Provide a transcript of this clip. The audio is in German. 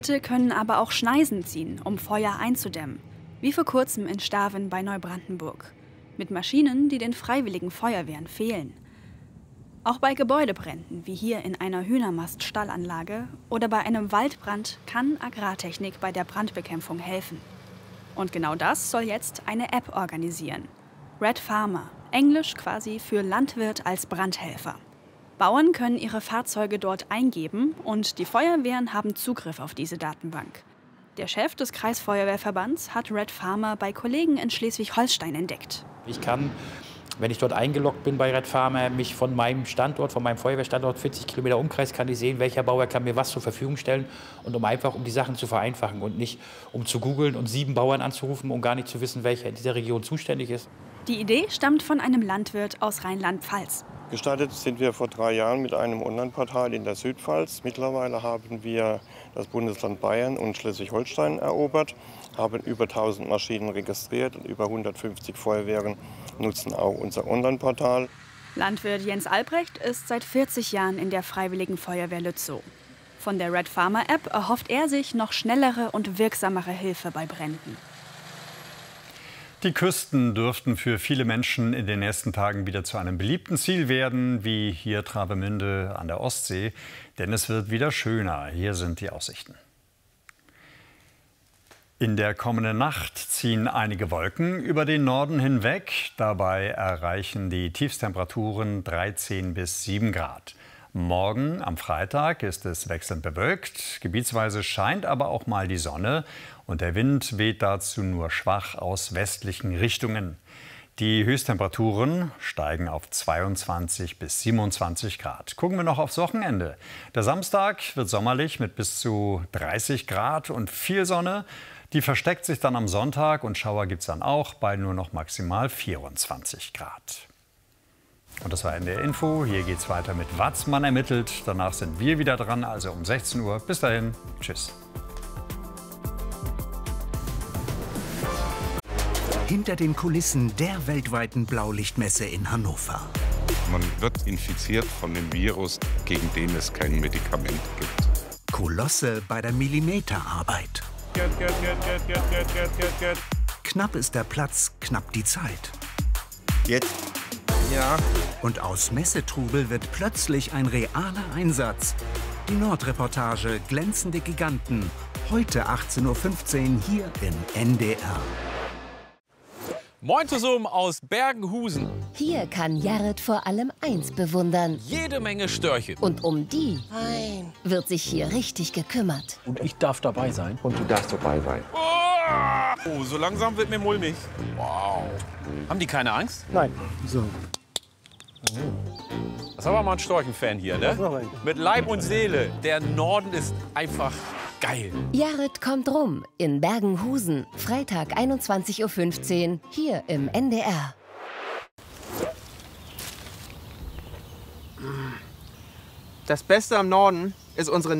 Leute können aber auch Schneisen ziehen, um Feuer einzudämmen. Wie vor kurzem in Staven bei Neubrandenburg. Mit Maschinen, die den freiwilligen Feuerwehren fehlen. Auch bei Gebäudebränden, wie hier in einer Hühnermast-Stallanlage oder bei einem Waldbrand, kann Agrartechnik bei der Brandbekämpfung helfen. Und genau das soll jetzt eine App organisieren. Red Farmer, Englisch quasi für Landwirt als Brandhelfer. Bauern können ihre Fahrzeuge dort eingeben und die Feuerwehren haben Zugriff auf diese Datenbank. Der Chef des Kreisfeuerwehrverbands hat Red Farmer bei Kollegen in Schleswig-Holstein entdeckt. Ich kann, wenn ich dort eingeloggt bin bei Red Farmer, mich von meinem Standort, von meinem Feuerwehrstandort, 40 Kilometer Umkreis, kann ich sehen, welcher Bauer kann mir was zur Verfügung stellen. Und um die Sachen zu vereinfachen und nicht um zu googeln und 7 Bauern anzurufen, um gar nicht zu wissen, welcher in dieser Region zuständig ist. Die Idee stammt von einem Landwirt aus Rheinland-Pfalz. Gestartet sind wir vor 3 Jahren mit einem Online-Portal in der Südpfalz. Mittlerweile haben wir das Bundesland Bayern und Schleswig-Holstein erobert, haben über 1000 Maschinen registriert und über 150 Feuerwehren nutzen auch unser Online-Portal. Landwirt Jens Albrecht ist seit 40 Jahren in der Freiwilligen Feuerwehr Lützow. Von der Red Farmer App erhofft er sich noch schnellere und wirksamere Hilfe bei Bränden. Die Küsten dürften für viele Menschen in den nächsten Tagen wieder zu einem beliebten Ziel werden, wie hier Travemünde an der Ostsee. Denn es wird wieder schöner. Hier sind die Aussichten. In der kommenden Nacht ziehen einige Wolken über den Norden hinweg. Dabei erreichen die Tiefstemperaturen 13 bis 7 Grad. Morgen, am Freitag, ist es wechselnd bewölkt. Gebietsweise scheint aber auch mal die Sonne. Und der Wind weht dazu nur schwach aus westlichen Richtungen. Die Höchsttemperaturen steigen auf 22 bis 27 Grad. Gucken wir noch aufs Wochenende. Der Samstag wird sommerlich mit bis zu 30 Grad und viel Sonne. Die versteckt sich dann am Sonntag und Schauer gibt es dann auch bei nur noch maximal 24 Grad. Und das war NDR Info. Hier geht's weiter mit Watzmann ermittelt. Danach sind wir wieder dran, also um 16 Uhr. Bis dahin, tschüss. Hinter den Kulissen der weltweiten Blaulichtmesse in Hannover. Man wird infiziert von dem Virus, gegen den es kein Medikament gibt. Kolosse bei der Millimeterarbeit. Knapp ist der Platz, knapp die Zeit. Jetzt? Ja. Und aus Messetrubel wird plötzlich ein realer Einsatz. Die Nordreportage Glänzende Giganten. Heute 18:15 Uhr hier im NDR. Moin zusammen aus Bergenhusen. Hier kann Jared vor allem eins bewundern. Jede Menge Störche. Und um die wird sich hier richtig gekümmert. Und ich darf dabei sein. Und du darfst dabei sein. Oh, so langsam wird mir mulmig. Wow. Haben die keine Angst? Nein. So. Das ist aber mal ein Storchenfan hier, ne? Mit Leib und Seele. Der Norden ist einfach geil. Jared kommt rum in Bergenhusen. Freitag 21:15 Uhr hier im NDR. Das Beste am Norden ist unsere